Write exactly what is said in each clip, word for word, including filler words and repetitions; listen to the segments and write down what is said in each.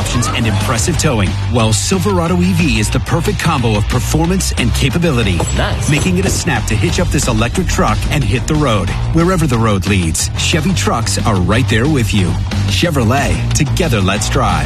options and impressive towing. Well, Silverado E V is the perfect combo of performance and capability. Nice. Making it a snap to hitch up this electric truck and hit the road. Wherever the road leads, Chevy trucks are right there with you. Chevrolet, together let's drive.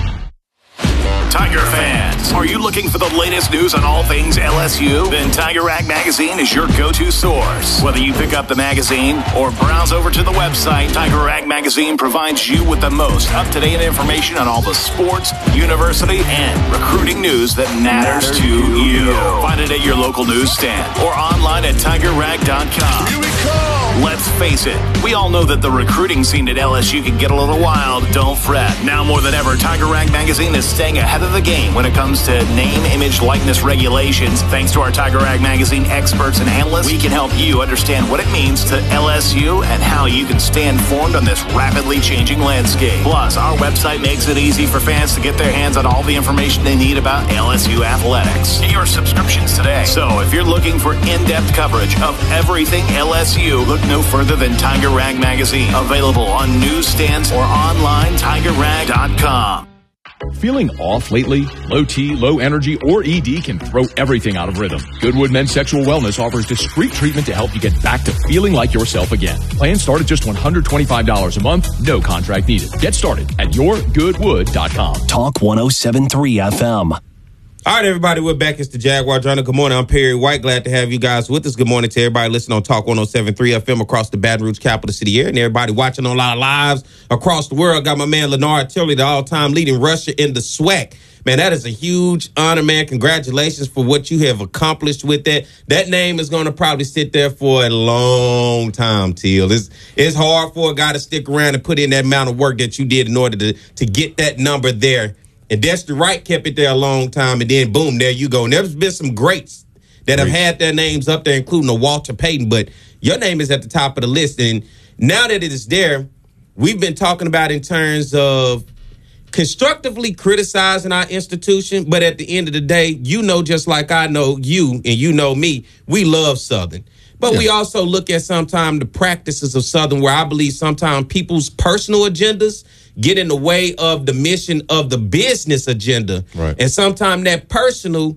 Tiger fans, are you looking for the latest news on all things L S U? Then Tiger Rag Magazine is your go-to source. Whether you pick up the magazine or browse over to the website, Tiger Rag Magazine provides you with the most up-to-date information on all the sports, university, and recruiting news that matters to you. Find it at your local newsstand or online at tiger rag dot com. Here we come! Let's face it, we all know that the recruiting scene at L S U can get a little wild. Don't fret. Now more than ever, Tiger Rag Magazine is staying ahead of the game when it comes to name, image, likeness regulations. Thanks to our Tiger Rag Magazine experts and analysts, we can help you understand what it means to L S U and how you can stay informed on this rapidly changing landscape. Plus, our website makes it easy for fans to get their hands on all the information they need about L S U athletics. Get your subscriptions today. So if you're looking for in-depth coverage of everything L S U, look no further than Tiger Rag Magazine. Available on newsstands or online, tiger rag dot com. Feeling off lately? Low T, low energy, or E D can throw everything out of rhythm. Goodwood Men's Sexual Wellness offers discreet treatment to help you get back to feeling like yourself again. Plans start at just one hundred twenty-five dollars a month, no contract needed. Get started at your goodwood dot com. Talk one oh seven point three F M. All right, everybody, we're back. It's the Jaguar Journal. Good morning. I'm Perry White. Glad to have you guys with us. Good morning to everybody listening on Talk one oh seven point three F M across the Baton Rouge capital city area, and everybody watching on our lives across the world. Got my man Leonard Tilley, the all-time leading rusher in the SWAC. Man, that is a huge honor, man. Congratulations for what you have accomplished with that. That name is going to probably sit there for a long time, Till. It's, it's hard for a guy to stick around and put in that amount of work that you did in order to, to get that number there. And Dexter Wright kept it there a long time, and then, boom, there you go. And there's been some greats that have had their names up there, including a Walter Payton, but your name is at the top of the list. And now that it is there, we've been talking about in terms of constructively criticizing our institution, but at the end of the day, you know, just like I know you and you know me, we love Southern. But yeah. we also look at sometimes the practices of Southern, where I believe sometimes people's personal agendas get in the way of the mission of the business agenda. Right. And sometimes that personal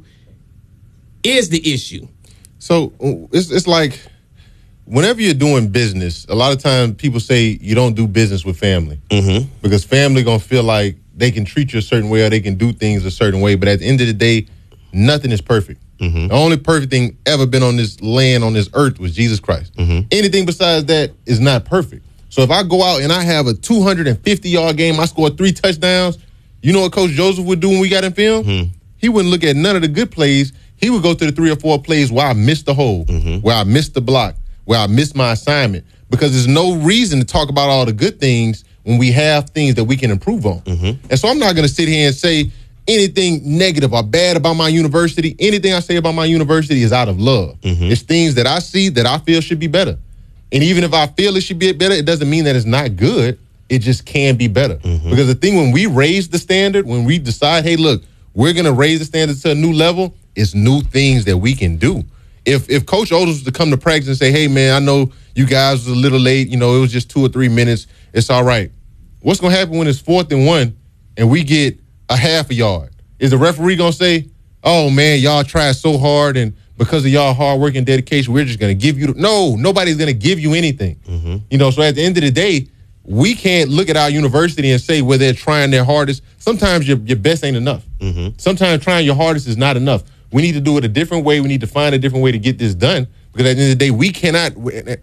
is the issue. So it's it's like whenever you're doing business, a lot of times people say you don't do business with family. Mm-hmm. Because family going to feel like they can treat you a certain way or they can do things a certain way. But at the end of the day, nothing is perfect. Mm-hmm. The only perfect thing ever been on this land, on this earth, was Jesus Christ. Mm-hmm. Anything besides that is not perfect. So if I go out and I have a two hundred fifty-yard game, I score three touchdowns, you know what Coach Joseph would do when we got in film? Mm-hmm. He wouldn't look at none of the good plays. He would go to the three or four plays where I missed the hole, mm-hmm. where I missed the block, where I missed my assignment, because there's no reason to talk about all the good things when we have things that we can improve on. Mm-hmm. And so I'm not going to sit here and say anything negative or bad about my university. Anything I say about my university is out of love. Mm-hmm. It's things that I see that I feel should be better. And even if I feel it should be better, it doesn't mean that it's not good. It just can be better. Mm-hmm. Because the thing, when we raise the standard, when we decide, hey, look, we're going to raise the standard to a new level, it's new things that we can do. If if Coach Oldham was to come to practice and say, hey, man, I know you guys was a little late. You know, it was just two or three minutes. It's all right. What's going to happen when it's fourth and one and we get a half a yard? Is the referee going to say, oh, man, y'all tried so hard, and because of y'all hard work and dedication, we're just going to give you – no, nobody's going to give you anything. Mm-hmm. You know, so at the end of the day, we can't look at our university and say where they're trying their hardest. Sometimes your, your best ain't enough. Mm-hmm. Sometimes trying your hardest is not enough. We need to do it a different way. We need to find a different way to get this done, because at the end of the day, we cannot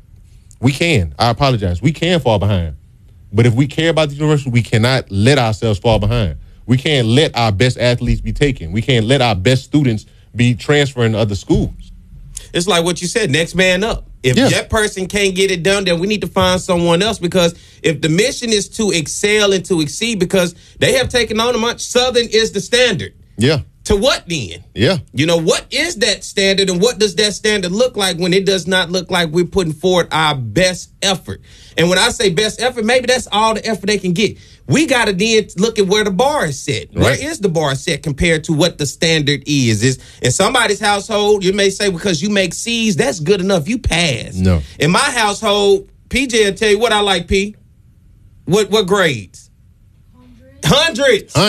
– we can. I apologize. We can fall behind. But if we care about the university, we cannot let ourselves fall behind. We can't let our best athletes be taken. We can't let our best students be transferring to other schools. It's like what you said, next man up. If yeah. that person can't get it done, then we need to find someone else, because if the mission is to excel and to exceed, because they have taken on a much, Southern is the standard. Yeah. To what then? Yeah. You know, what is that standard, and what does that standard look like when it does not look like we're putting forward our best effort? And when I say best effort, maybe that's all the effort they can get. We got to then look at where the bar is set. Right. Where is the bar set compared to what the standard is? Is in somebody's household, you may say because you make C's, that's good enough. You pass. No. In my household, P J will tell you what I like, P. What what grades? Hundreds. Hundreds.